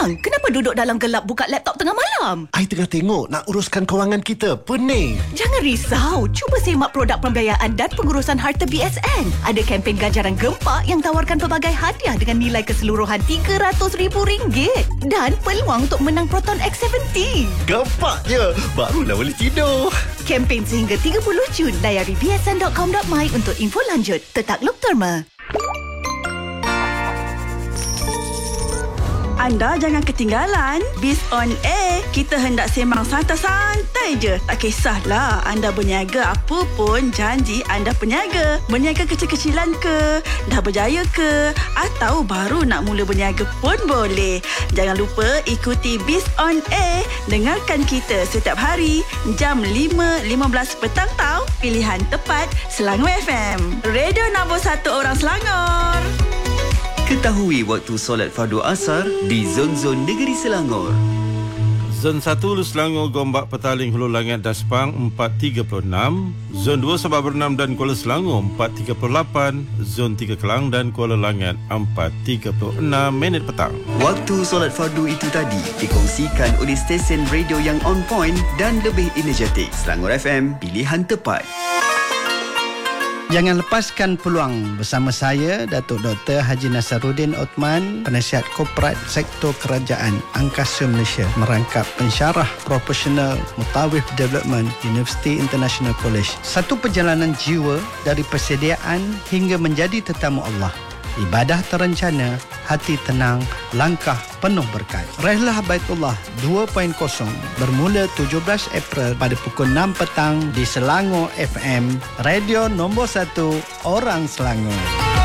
Bang, kenapa duduk dalam gelap buka laptop tengah malam? I tengah tengok nak uruskan kewangan kita. Pening. Jangan risau. Cuba semak produk pembiayaan dan pengurusan harta BSN. Ada kempen ganjaran gempak yang tawarkan pelbagai hadiah dengan nilai keseluruhan RM300,000 dan peluang untuk menang Proton X70. Gempak je. Barulah boleh tidur. Kempen sehingga 30 Jun. Layari bsn.com.my untuk info lanjut. Tetakluk Terma. Anda jangan ketinggalan. Biz on Air. Kita hendak sembang santai-santai je. Tak kisahlah anda berniaga apa pun, janji anda peniaga. Berniaga kecil-kecilan ke, dah berjaya ke, atau baru nak mula berniaga pun boleh. Jangan lupa ikuti Biz on Air. Dengarkan kita setiap hari jam 5.15 petang tau. Pilihan tepat Selangor FM. Radio nombor 1 orang Selangor. Ketahui waktu solat fardu asar di zon-zon negeri Selangor. Zon 1 Hulu Selangor, Gombak, Petaling, Hulu Langit dan Sepang 4.36. Zon 2 Sabak Bernam dan Kuala Selangor 4.38. Zon 3 Kelang dan Kuala Langit 4.36 minit petang. Waktu solat fardu itu tadi dikongsikan oleh stesen radio yang on point dan lebih energetik. Selangor FM, pilihan tepat. Jangan lepaskan peluang bersama saya, Datuk Dr. Haji Nasaruddin Othman, Penasihat Korporat Sektor Kerajaan Angkasa Malaysia, merangkap pensyarah profesional Mutawif Development University International College. Satu perjalanan jiwa dari persediaan hingga menjadi tetamu Allah. Ibadah terencana, hati tenang, langkah penuh berkat. Rehlah Baitullah 2.0 bermula 17 April pada pukul 6 petang di Selangor FM, radio nombor 1 orang Selangor.